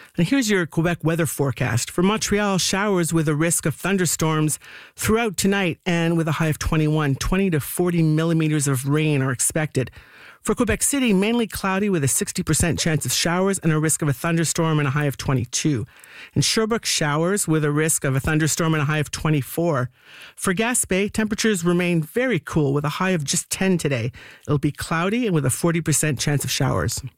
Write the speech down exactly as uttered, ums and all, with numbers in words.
And here's your Quebec weather forecast. For Montreal, showers with a risk of thunderstorms throughout tonight and with a high of twenty-one. twenty to forty millimeters of rain are expected. For Quebec City, mainly cloudy with a sixty percent chance of showers and a risk of a thunderstorm and a high of twenty-two. In Sherbrooke, showers with a risk of a thunderstorm and a high of twenty-four. For Gaspé, temperatures remain very cool with a high of just ten today. It'll be cloudy and with a forty percent chance of showers.